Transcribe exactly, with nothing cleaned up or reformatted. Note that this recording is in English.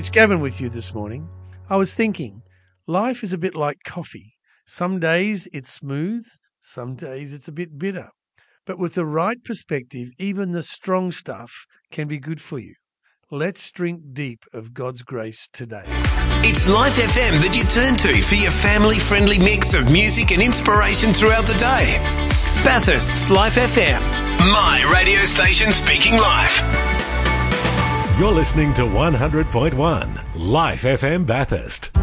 It's Gavin with you this morning. I was thinking, life is a bit like coffee. Some days it's smooth, some days it's a bit bitter. But with the right perspective, even the strong stuff can be good for you. Let's drink deep of God's grace today. It's Life F M that you turn to for your family-friendly mix of music and inspiration throughout the day. Bathurst's Life F M, my radio station speaking life. You're listening to one hundred point one Life F M Bathurst.